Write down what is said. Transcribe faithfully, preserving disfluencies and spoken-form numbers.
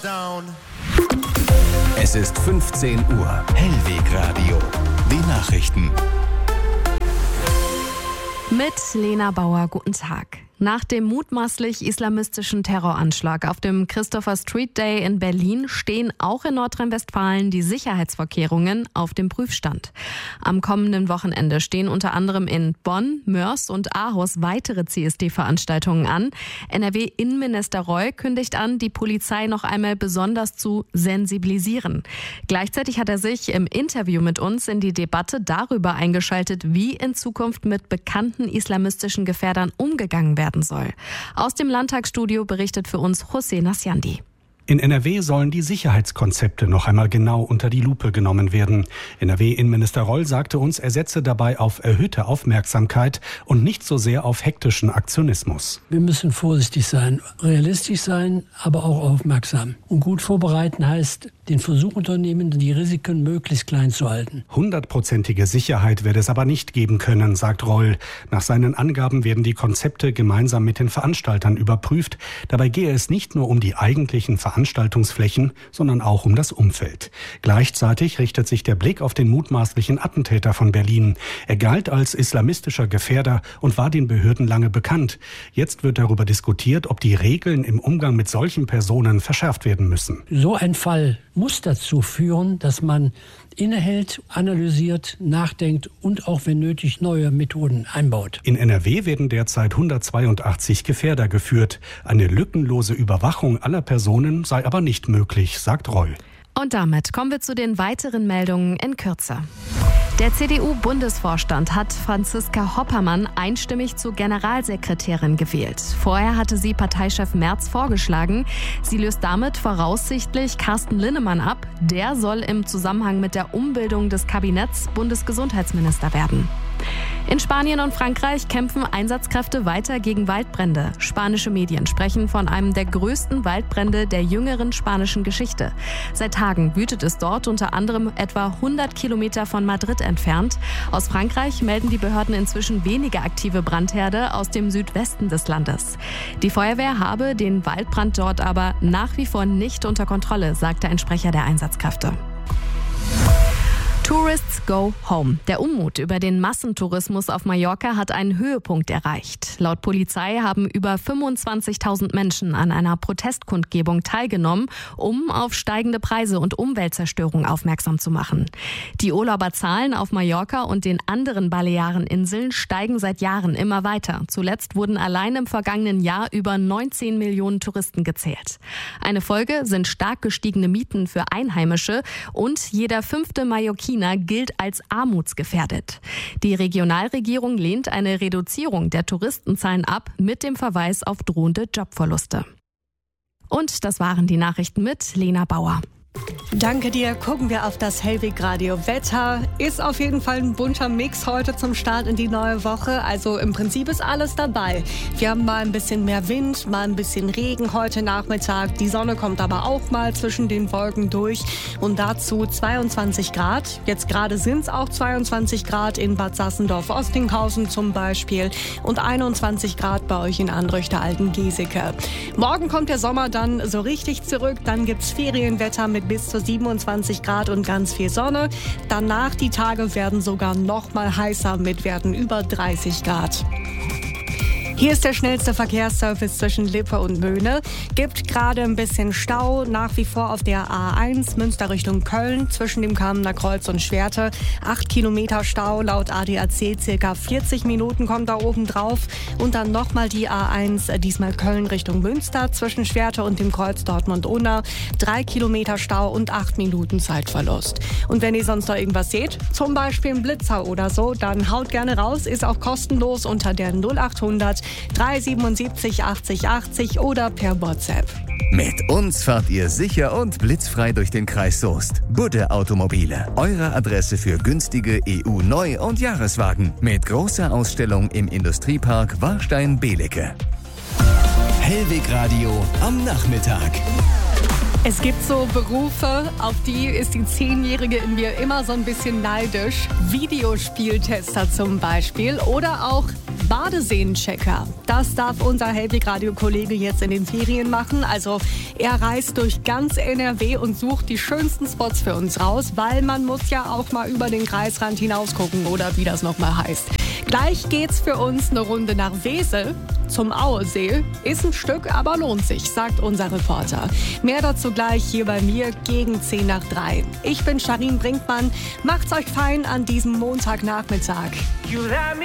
Down. Es ist fünfzehn Uhr. Hellwegradio. Die Nachrichten. Mit Lena Bauer, guten Tag. Nach dem mutmaßlich islamistischen Terroranschlag auf dem Christopher Street Day in Berlin stehen auch in Nordrhein-Westfalen die Sicherheitsvorkehrungen auf dem Prüfstand. Am kommenden Wochenende stehen unter anderem in Bonn, Mörs und Aarhus weitere C S D-Veranstaltungen an. N R W-Innenminister Reul kündigt an, die Polizei noch einmal besonders zu sensibilisieren. Gleichzeitig hat er sich im Interview mit uns in die Debatte darüber eingeschaltet, wie in Zukunft mit bekannten islamistischen Gefährdern umgegangen werden soll. Aus dem Landtagsstudio berichtet für uns Hussein Asyandi. In N R W sollen die Sicherheitskonzepte noch einmal genau unter die Lupe genommen werden. N R W-Innenminister Reul sagte uns, er setze dabei auf erhöhte Aufmerksamkeit und nicht so sehr auf hektischen Aktionismus. Wir müssen vorsichtig sein, realistisch sein, aber auch aufmerksam. Und gut vorbereiten heißt, den Versuch unternehmen, die Risiken möglichst klein zu halten. Hundertprozentige Sicherheit werde es aber nicht geben können, sagt Reul. Nach seinen Angaben werden die Konzepte gemeinsam mit den Veranstaltern überprüft. Dabei gehe es nicht nur um die eigentlichen Veranstaltungsflächen, sondern auch um das Umfeld. Gleichzeitig richtet sich der Blick auf den mutmaßlichen Attentäter von Berlin. Er galt als islamistischer Gefährder und war den Behörden lange bekannt. Jetzt wird darüber diskutiert, ob die Regeln im Umgang mit solchen Personen verschärft werden müssen. So ein Fall muss dazu führen, dass man innehält, analysiert, nachdenkt und auch, wenn nötig, neue Methoden einbaut. In N R W werden derzeit hundertzweiundachtzig Gefährder geführt. Eine lückenlose Überwachung aller Personen sei aber nicht möglich, sagt Reul. Und damit kommen wir zu den weiteren Meldungen in Kürze. Der C D U-Bundesvorstand hat Franziska Hoppermann einstimmig zur Generalsekretärin gewählt. Vorher hatte sie Parteichef Merz vorgeschlagen. Sie löst damit voraussichtlich Carsten Linnemann ab. Der soll im Zusammenhang mit der Umbildung des Kabinetts Bundesgesundheitsminister werden. In Spanien und Frankreich kämpfen Einsatzkräfte weiter gegen Waldbrände. Spanische Medien sprechen von einem der größten Waldbrände der jüngeren spanischen Geschichte. Seit Tagen wütet es dort, unter anderem etwa hundert Kilometer von Madrid entfernt. Aus Frankreich melden die Behörden inzwischen weniger aktive Brandherde aus dem Südwesten des Landes. Die Feuerwehr habe den Waldbrand dort aber nach wie vor nicht unter Kontrolle, sagte ein Sprecher der Einsatzkräfte. Tourists go home. Der Unmut über den Massentourismus auf Mallorca hat einen Höhepunkt erreicht. Laut Polizei haben über fünfundzwanzigtausend Menschen an einer Protestkundgebung teilgenommen, um auf steigende Preise und Umweltzerstörung aufmerksam zu machen. Die Urlauberzahlen auf Mallorca und den anderen Baleareninseln steigen seit Jahren immer weiter. Zuletzt wurden allein im vergangenen Jahr über neunzehn Millionen Touristen gezählt. Eine Folge sind stark gestiegene Mieten für Einheimische und jeder fünfte Mallorquiner gilt als armutsgefährdet. Die Regionalregierung lehnt eine Reduzierung der Touristenzahlen ab mit dem Verweis auf drohende Jobverluste. Und das waren die Nachrichten mit Lena Bauer. Danke dir. Gucken wir auf das Hellwegradio. Wetter ist auf jeden Fall ein bunter Mix heute zum Start in die neue Woche. Also im Prinzip ist alles dabei. Wir haben mal ein bisschen mehr Wind, mal ein bisschen Regen heute Nachmittag. Die Sonne kommt aber auch mal zwischen den Wolken durch. Und dazu zweiundzwanzig Grad. Jetzt gerade sind es auch zweiundzwanzig Grad in Bad Sassendorf-Osstinghausen zum Beispiel. Und einundzwanzig Grad bei euch in Anrüchter-Altengeseke. Morgen kommt der Sommer dann so richtig zurück. Dann gibt's Ferienwetter mit bis zu siebenundzwanzig Grad und ganz viel Sonne. Danach die Tage werden sogar noch mal heißer mit Werten über dreißig Grad. Hier ist der schnellste Verkehrsservice zwischen Lippe und Möhne. Gibt gerade ein bisschen Stau, nach wie vor auf der A eins Münster Richtung Köln zwischen dem Kamener Kreuz und Schwerte. Acht Kilometer Stau, laut A D A C circa vierzig Minuten kommt da oben drauf. Und dann nochmal die A eins, diesmal Köln Richtung Münster zwischen Schwerte und dem Kreuz Dortmund-Unna. Drei Kilometer Stau und acht Minuten Zeitverlust. Und wenn ihr sonst noch irgendwas seht, zum Beispiel ein Blitzer oder so, dann haut gerne raus, ist auch kostenlos unter der null achthundert dreihundertsiebenundsiebzig achtzig achtzig oder per WhatsApp. Mit uns fahrt ihr sicher und blitzfrei durch den Kreis Soest. Budde Automobile, eure Adresse für günstige E U-Neu- und Jahreswagen. Mit großer Ausstellung im Industriepark Warstein-Belecke. Hellwegradio am Nachmittag. Es gibt so Berufe, auf die ist die Zehnjährige in mir immer so ein bisschen neidisch. Videospieltester zum Beispiel oder auch Badeseenchecker. Das darf unser Hellweg-Radio-Kollege jetzt in den Ferien machen. Also er reist durch ganz N R W und sucht die schönsten Spots für uns raus, weil man muss ja auch mal über den Kreisrand hinaus gucken oder wie das nochmal heißt. Gleich geht's für uns eine Runde nach Wesel zum Auesee. Ist ein Stück, aber lohnt sich, sagt unser Reporter. Mehr dazu gleich hier bei mir gegen zehn nach drei. Ich bin Charin Brinkmann. Macht's euch fein an diesem Montagnachmittag.